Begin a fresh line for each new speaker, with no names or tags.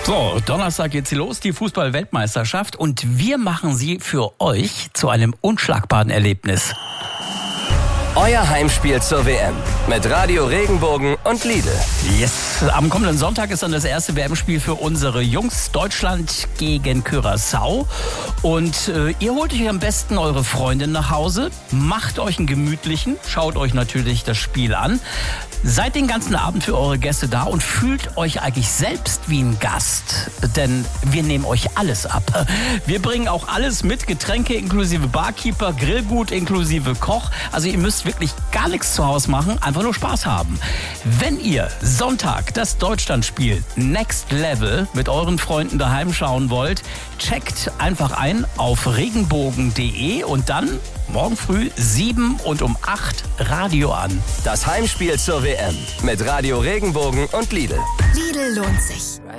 So, Donnerstag geht's hier los, die Fußball-Weltmeisterschaft, und wir machen sie für euch zu einem unschlagbaren Erlebnis.
Euer Heimspiel zur WM mit Radio Regenbogen und Lidl.
Yes, am kommenden Sonntag ist dann das erste WM-Spiel für unsere Jungs. Deutschland gegen Curaçao. Und ihr holt euch am besten eure Freundin nach Hause, macht euch einen gemütlichen, schaut euch natürlich das Spiel an. Seid den ganzen Abend für eure Gäste da und fühlt euch eigentlich selbst wie ein Gast. Denn wir nehmen euch alles ab. Wir bringen auch alles mit, Getränke inklusive Barkeeper, Grillgut inklusive Koch. Also ihr müsst wirklich gar nichts zu Hause machen, einfach nur Spaß haben. Wenn ihr Sonntag das Deutschlandspiel Next Level mit euren Freunden daheim schauen wollt, checkt einfach ein auf regenbogen.de und dann morgen früh 7 und um 8 Radio an.
Das Heimspiel zur WM mit Radio Regenbogen und Lidl.
Lidl lohnt sich.